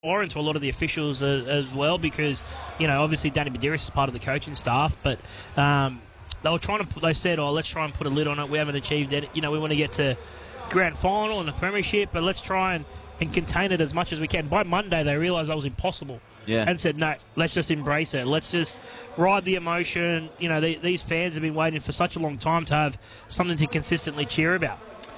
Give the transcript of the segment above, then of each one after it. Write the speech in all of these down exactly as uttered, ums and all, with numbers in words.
foreign to a lot of the officials uh, as well, because, you know, obviously Danny Medeiros is part of the coaching staff, but um, they were trying to put, they said, oh, let's try and put a lid on it. We haven't achieved it. You know, we want to get to grand final and the premiership, but let's try and, and contain it as much as we can. By Monday, they realised that was impossible. Yeah. And said, no, let's just embrace it. Let's just ride the emotion. You know, the, these fans have been waiting for such a long time to have something to consistently cheer about.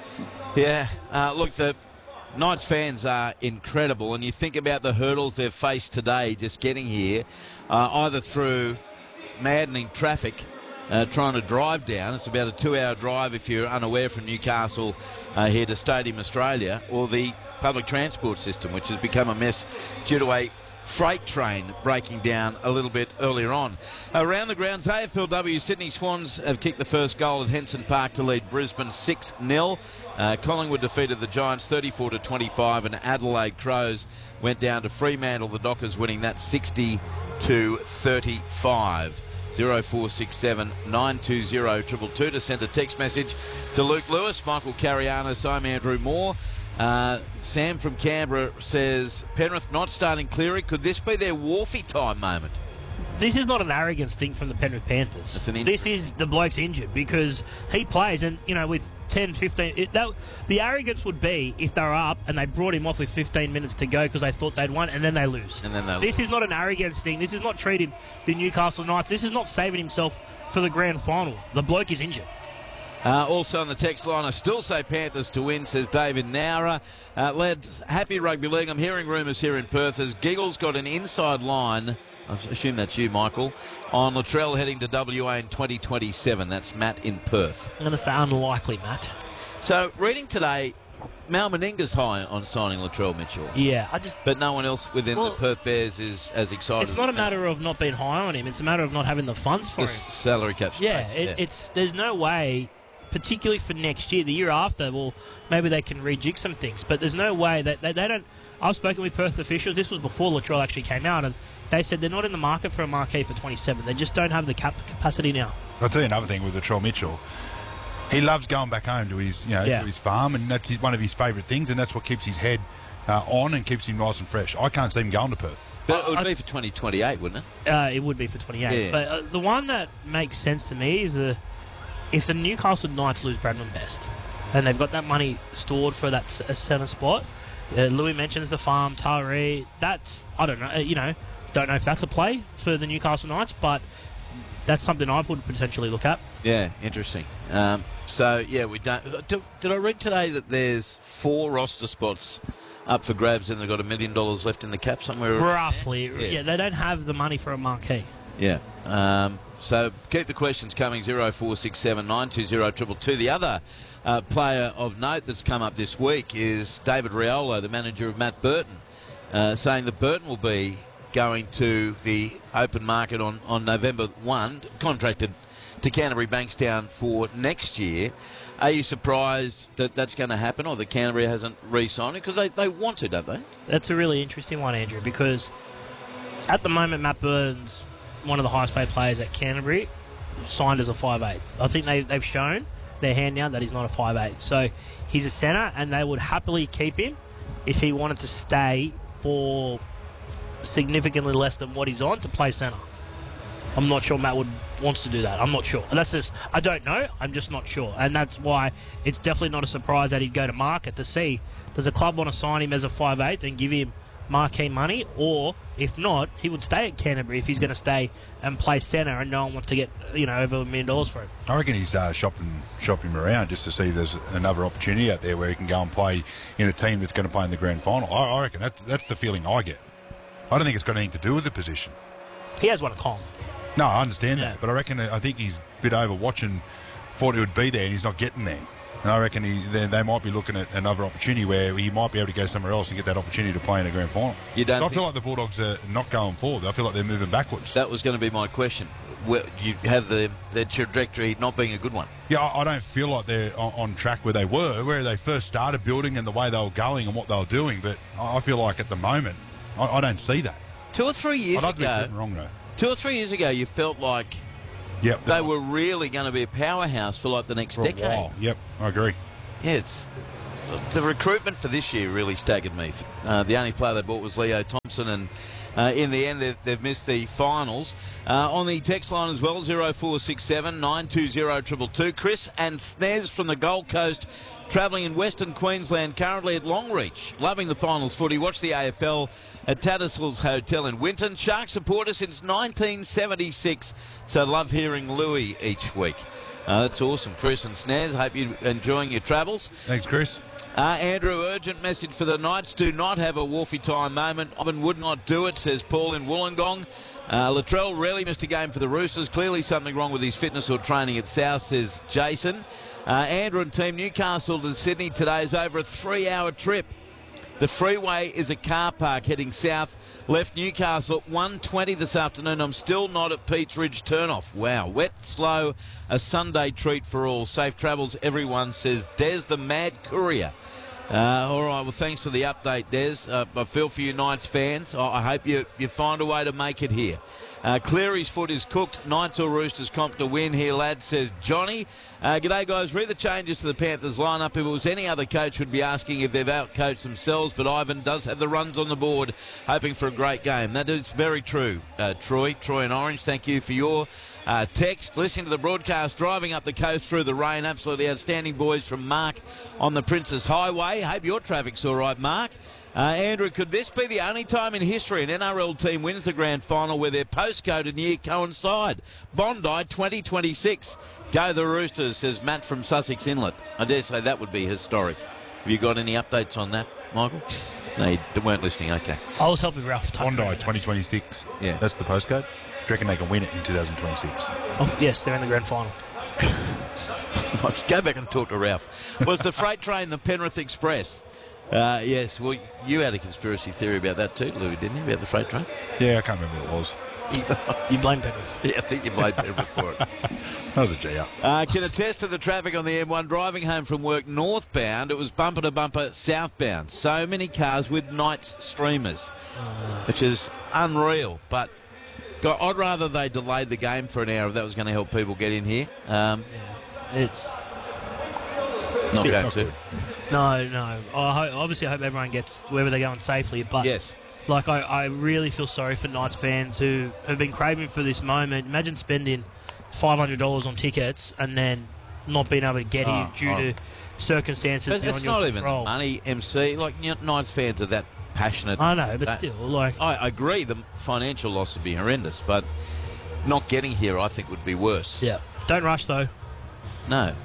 Yeah, uh, look, the Knights fans are incredible, and you think about the hurdles they've faced today just getting here, uh, either through maddening traffic, uh, trying to drive down. It's about a two-hour drive if you're unaware from Newcastle uh, here to Stadium Australia, or the public transport system, which has become a mess due to a freight train breaking down a little bit earlier on. Around the grounds, A F L W Sydney Swans have kicked the first goal at Henson Park to lead Brisbane six nil. Uh, Collingwood defeated the Giants thirty-four to twenty-five, and Adelaide Crows went down to Fremantle, the Dockers winning that sixty to thirty-five. oh four six seven, nine two zero, two two two to send a text message to Luke Lewis. Michael Carianis, I'm Andrew Moore. Uh, Sam from Canberra says, Penrith not starting Cleary. Could this be their Wharfie time moment? This is not an arrogance thing from the Penrith Panthers. It's an this is the bloke's injured because he plays, and, you know, with ten, fifteen... It, that, the arrogance would be if they were up and they brought him off with fifteen minutes to go because they thought they'd won, and then they lose. And then they This lose. is not an arrogance thing. This is not treating the Newcastle Knights. This is not saving himself for the grand final. The bloke is injured. Uh, also on the text line, I still say Panthers to win, says David Nowra. Uh, lads, happy rugby league. I'm hearing rumours here in Perth as Giggles got an inside line, I assume that's you, Michael, on Latrell heading to W A in twenty twenty-seven. That's Matt in Perth. I'm going to say unlikely, Matt. So, reading today, Mal Meninga's high on signing Latrell Mitchell. Yeah, I just... But no one else within Well, the Perth Bears is as excited. It's not a as Mal. matter of not being high on him. It's a matter of not having the funds for The him. salary cap space. Yeah, it, yeah. it's there's no way, particularly for next year, the year after, well, maybe they can rejig some things, but there's no way that they, they don't... I've spoken with Perth officials, this was before Latrell actually came out, and they said they're not in the market for a marquee for twenty-seven. They just don't have the cap capacity now. I'll tell you another thing with Latrell Mitchell. He loves going back home to his, you know, Yeah. to his farm, and that's his, one of his favourite things, and that's what keeps his head uh, on and keeps him nice and fresh. I can't see him going to Perth. But it would I- be for twenty twenty-eight, wouldn't it? Uh, it would be for twenty-eight. Yeah. But uh, the one that makes sense to me is uh, if the Newcastle Knights lose Bradman Best, and they've got that money stored for that s- centre spot. Uh, Louis mentions the farm, Tari. That's, I don't know, uh, you know, don't know if that's a play for the Newcastle Knights, but that's something I would potentially look at. Yeah, interesting. Um, so, yeah, we don't... Did, did I read today that there's four roster spots up for grabs and they've got a million dollars left in the cap somewhere? Roughly. Yeah. Yeah, they don't have the money for a marquee. Yeah. Um, so keep the questions coming, oh four six seven, nine two zero, two two two. The other uh, player of note that's come up this week is David Riolo, the manager of Matt Burton, uh, saying that Burton will be going to the open market on, on November first, contracted to Canterbury Bankstown for next year. Are you surprised that that's going to happen, or that Canterbury hasn't re-signed it? Because they, they want to, don't they? That's a really interesting one, Andrew, because at the moment Matt Burton's one of the highest paid players at Canterbury, signed as a five eight. I think they, they've shown their hand now that he's not a five eight. So he's a centre, and they would happily keep him if he wanted to stay for significantly less than what he's on to play centre. I'm not sure Matt would wants to do that. I'm not sure. And that's just, I don't know. I'm just not sure. And that's why it's definitely not a surprise that he'd go to market to see, does a club want to sign him as a five eight and give him marquee money, or if not, he would stay at Canterbury if he's going to stay and play centre and no one wants to get, you know, over a million dollars for him. I reckon he's uh, shopping shopping around just to see there's another opportunity out there where he can go and play in a team that's going to play in the grand final. I, I reckon that's, that's the feeling I get. I don't think it's got anything to do with the position. He has won a comp. No, I understand Yeah. that, but I reckon I think he's a bit over watching, thought he would be there, and he's not getting there. And I reckon he, they, they might be looking at another opportunity where he might be able to go somewhere else and get that opportunity to play in a grand final. You don't So I think- feel like the Bulldogs are not going forward. I feel like they're moving backwards. That was going to be my question. Well, you have the, the trajectory not being a good one. Yeah, I, I don't feel like they're on, on track where they were, where they first started building and the way they were going and what they were doing. But I I feel like at the moment, I, I don't see that. Two or three years I'd like to be ago, proven wrong though. two or three years ago, you felt like Yep, they were really going to be a powerhouse for like the next for a decade. while. Yep, I agree. Yeah, it's the recruitment for this year really staggered me. Uh, the only player they bought was Leo Thompson, and uh, in the end they've, they've missed the finals. Uh, on the text line as well, zero four six seven nine two zero two two two. Chris and Snez from the Gold Coast, travelling in Western Queensland, currently at Longreach. Loving the finals footy. Watch the A F L at Tattersalls Hotel in Winton. Shark supporter since nineteen seventy-six, so love hearing Louis each week. Uh, that's awesome, Chris and Snaz. Hope you're enjoying your travels. Thanks, Chris. Uh, Andrew, urgent message for the Knights. Do not have a Wolfie time moment. Owen would not do it, says Paul in Wollongong. Uh, Latrell rarely missed a game for the Roosters. Clearly something wrong with his fitness or training at South, says Jason. Uh, Andrew and team, Newcastle to Sydney today is over a three-hour trip. The freeway is a car park heading south. Left Newcastle at one twenty this afternoon. I'm still not at Peach Ridge turnoff. Wow. Wet, slow, a Sunday treat for all. Safe travels, everyone, says Des the Mad Courier. Uh, all right, well, thanks for the update, Des. Uh, I feel for you Knights fans. I, I hope you, you find a way to make it here. Uh, Cleary's foot is cooked. Knights or Roosters comp to win here, lad, says Johnny. Uh, g'day, guys. Read the changes to the Panthers lineup. If it was any other coach, would be asking if they've outcoached themselves, but Ivan does have the runs on the board, hoping for a great game. That is very true, uh, Troy. Troy and Orange, thank you for your uh, text. Listening to the broadcast, driving up the coast through the rain. Absolutely outstanding, boys, from Mark on the Princess Highway. Hope your traffic's all right, Mark. Uh, Andrew, could this be the only time in history an N R L team wins the grand final where their postcode and year coincide? Bondi twenty twenty-six. Go the Roosters, says Matt from Sussex Inlet. I dare say that would be historic. Have you got any updates on that, Michael? No, you weren't listening. Okay. I was helping Ralph. Bondi twenty twenty-six. Yeah. That's the postcode. Do you reckon they can win it in two thousand twenty-six? Oh, yes, they're in the grand final. Go back and talk to Ralph. Was the freight train the Penrith Express? Uh, yes, well, you had a conspiracy theory about that too, Louis, didn't you, about the freight train? Yeah, I can't remember what it was. You blame Penrith. Yeah, I think you blamed Penrith for it. That was a G-up. Uh, can attest to the traffic on the M one driving home from work northbound. It was bumper to bumper southbound. So many cars with Knights streamers, which is unreal. But God, I'd rather they delayed the game for an hour if that was going to help people get in here. Um, It's not going not to. good. no, no. I ho- obviously I hope everyone gets wherever they're going safely. But Yes. like I, I really feel sorry for Knights fans who have been craving for this moment. Imagine spending five hundred dollars on tickets and then not being able to get Oh, here due oh. to circumstances But beyond it's your not even control. money, M C. Like, you know, Knights fans are that passionate. I know, but That- still, like I I agree the financial loss would be horrendous, but not getting here I think would be worse. yeah. Don't rush though. No.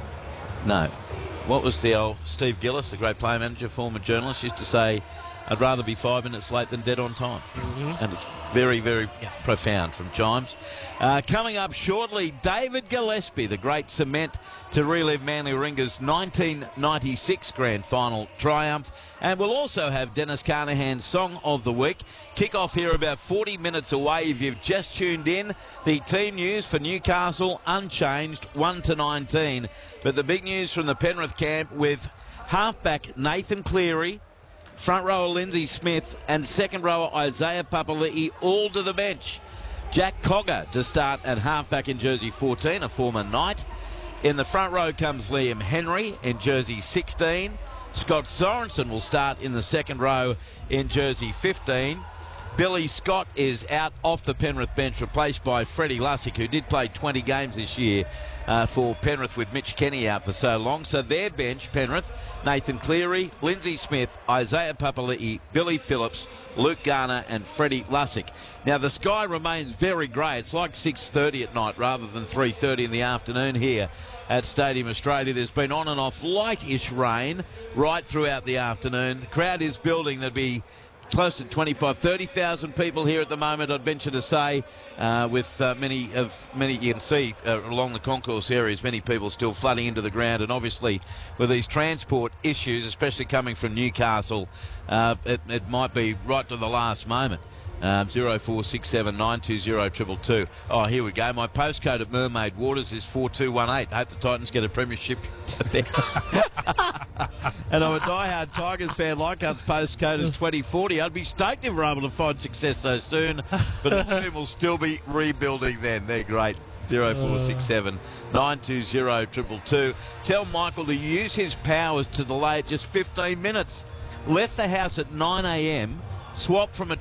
No. What was the old Steve Gillis, the great player manager, former journalist, used to say, I'd rather be five minutes late than dead on time. Mm-hmm. And it's very, very Yeah. profound from Chimes. Uh, coming up shortly, David Gillespie, the great cement to relive Manly Warringah's nineteen ninety-six grand final triumph. And we'll also have Dennis Carnahan's Song of the Week. Kick off here about forty minutes away. If you've just tuned in, the team news for Newcastle unchanged, one to nineteen. But the big news from the Penrith camp with halfback Nathan Cleary, front rower Lindsay Smith and second rower Isaiah Papali'i all to the bench. Jack Cogger to start at halfback in jersey fourteen, a former Knight. In the front row comes Liam Henry in jersey sixteen. Scott Sorensen will start in the second row in jersey fifteen. Billy Scott is out off the Penrith bench, replaced by Freddie Lussick, who did play twenty games this year uh, for Penrith with Mitch Kenny out for so long. So their bench, Penrith, Nathan Cleary, Lindsay Smith, Isaiah Papali'i, Billy Phillips, Luke Garner and Freddie Lussick. Now the sky remains very grey. It's like six thirty at night rather than three thirty in the afternoon here at Stadium Australia. There's been on and off lightish rain right throughout the afternoon. The crowd is building. There'll be close to twenty-five, thirty thousand people here at the moment, I'd venture to say, uh, with uh, many of many you can see uh, along the concourse areas, many people still flooding into the ground, and obviously with these transport issues, especially coming from Newcastle, uh, it, it might be right to the last moment. Um, zero four six seven nine two zero two two two. Oh, here we go. My postcode at Mermaid Waters is four two one eight. Hope the Titans get a premiership there. And I'm a diehard Tigers fan. Leichhardt's postcode is twenty forty. I'd be stoked if we're able to find success so soon, but the team will still be rebuilding then. They're great. zero four six seven nine two zero two two two. Tell Michael to use his powers to delay it just fifteen minutes. Left the house at nine a.m., swapped from a